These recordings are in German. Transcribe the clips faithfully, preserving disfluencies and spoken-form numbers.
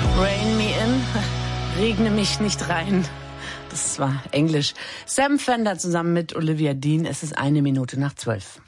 Rain me in, regne mich nicht rein. Das war Englisch. Sam Fender zusammen mit Olivia Dean. Es ist eine Minute nach zwölf.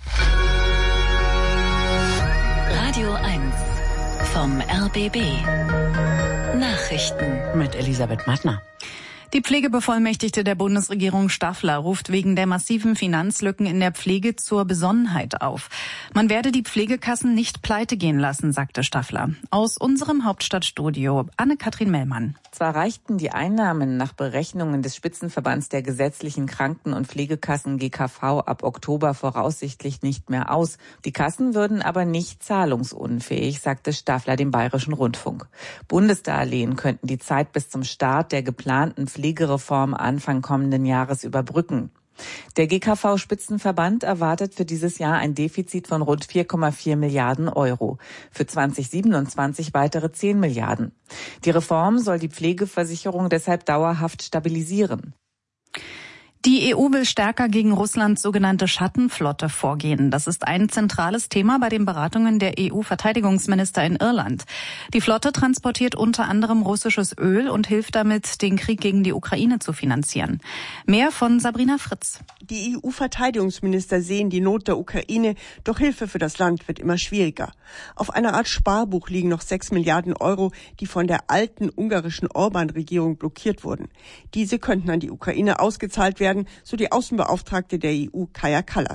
Radio eins vom R B B. Nachrichten mit Elisabeth Mattner. Die Pflegebevollmächtigte der Bundesregierung Staffler ruft wegen der massiven Finanzlücken in der Pflege zur Besonnenheit auf. Man werde die Pflegekassen nicht pleite gehen lassen, sagte Staffler. Aus unserem Hauptstadtstudio, Anne-Kathrin Mellmann. Zwar reichten die Einnahmen nach Berechnungen des Spitzenverbands der gesetzlichen Kranken- und Pflegekassen G K V ab Oktober voraussichtlich nicht mehr aus. Die Kassen würden aber nicht zahlungsunfähig, sagte Staffler dem Bayerischen Rundfunk. Bundesdarlehen könnten die Zeit bis zum Start der geplanten Pflegereform Anfang kommenden Jahres überbrücken. Der G K V-Spitzenverband erwartet für dieses Jahr ein Defizit von rund vier Komma vier Milliarden Euro. Für zwanzig siebenundzwanzig weitere zehn Milliarden. Die Reform soll die Pflegeversicherung deshalb dauerhaft stabilisieren. Die E U will stärker gegen Russlands sogenannte Schattenflotte vorgehen. Das ist ein zentrales Thema bei den Beratungen der E U-Verteidigungsminister in Irland. Die Flotte transportiert unter anderem russisches Öl und hilft damit, den Krieg gegen die Ukraine zu finanzieren. Mehr von Sabrina Fritz. Die E U-Verteidigungsminister sehen die Not der Ukraine, doch Hilfe für das Land wird immer schwieriger. Auf einer Art Sparbuch liegen noch sechs Milliarden Euro, die von der alten ungarischen Orban-Regierung blockiert wurden. Diese könnten an die Ukraine ausgezahlt werden, so die Außenbeauftragte der E U, Kaja Kallas.